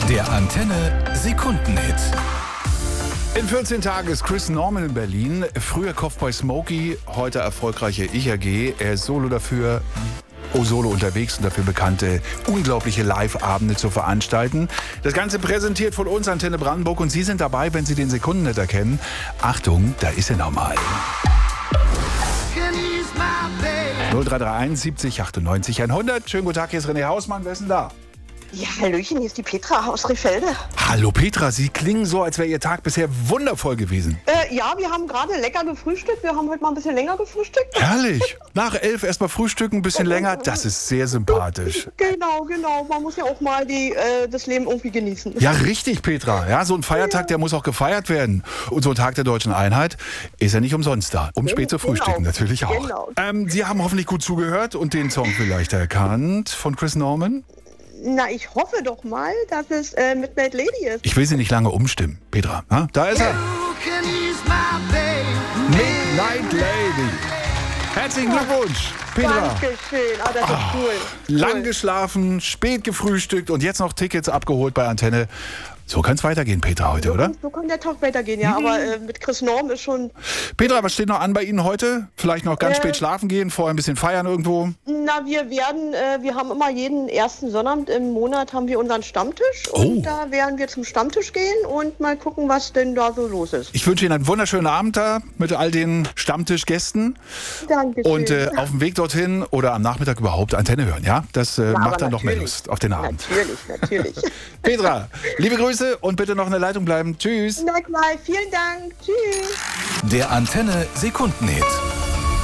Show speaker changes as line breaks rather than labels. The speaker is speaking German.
Der Antenne Sekundenhit.
In 14 Tagen ist Chris Norman in Berlin. Früher Kopfboy Smokey, heute erfolgreiche Ich-AG. Er ist solo unterwegs und dafür bekannte unglaubliche Live-Abende zu veranstalten. Das Ganze präsentiert von uns Antenne Brandenburg und Sie sind dabei, wenn Sie den Sekundenhit erkennen. Achtung, da ist er nochmal. 0331 70 98 100. Schönen guten Tag, hier ist René Hausmann. Wer ist denn da?
Ja, Hallöchen, hier ist die Petra aus Rehfelde.
Hallo Petra, Sie klingen so, als wäre Ihr Tag bisher wundervoll gewesen.
Ja, wir haben gerade lecker gefrühstückt. Wir haben heute mal ein bisschen länger gefrühstückt.
Herrlich. Nach 11 erstmal frühstücken, ein bisschen länger. Das ist sehr sympathisch.
Genau. Man muss ja auch mal das Leben irgendwie genießen.
Ja, richtig, Petra. Ja, so ein Feiertag, der muss auch gefeiert werden. Und so ein Tag der deutschen Einheit ist ja nicht umsonst da. Um spät zu frühstücken natürlich auch.
Genau.
Sie haben hoffentlich gut zugehört und den Song vielleicht erkannt von Chris Norman.
Na, ich hoffe doch mal, dass es Midnight Lady ist.
Ich will Sie nicht lange umstimmen, Petra. Ha? Da ist er. Midnight Lady. Herzlichen Glückwunsch, Petra.
Dankeschön. Das ist cool.
Lang geschlafen, spät gefrühstückt und jetzt noch Tickets abgeholt bei Antenne. So kann es weitergehen, Petra, heute, oder?
So kann der Tag weitergehen, ja. Aber mit Chris Norm ist schon...
Petra, was steht noch an bei Ihnen heute? Vielleicht noch ganz spät schlafen gehen, vorher ein bisschen feiern irgendwo?
Na, wir haben immer jeden ersten Sonnabend im Monat haben wir unseren Stammtisch.
Oh.
Und da werden wir zum Stammtisch gehen und mal gucken, was denn da so los ist.
Ich wünsche Ihnen einen wunderschönen Abend da mit all den Stammtischgästen.
Dankeschön.
Und auf dem Weg dorthin oder am Nachmittag überhaupt Antenne hören, ja? Das macht dann noch mehr Lust auf den Abend.
Natürlich.
Petra, liebe Grüße und bitte noch in der Leitung bleiben. Tschüss.
Na klar, vielen Dank. Tschüss.
Der Antenne Sekundenhit.